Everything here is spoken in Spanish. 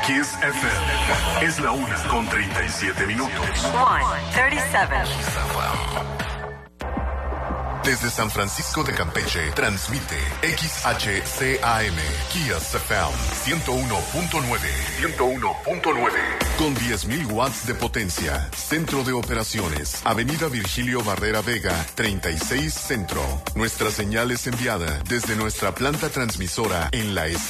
Kiss FM es la 1:37. 1:37. Desde San Francisco de Campeche, transmite XHCAM, Kiss FM 101.9. 101.9. Con 10.000 watts de potencia. Centro de operaciones. Avenida Virgilio Barrera Vega, 36 Centro. Nuestra señal es enviada desde nuestra planta transmisora en la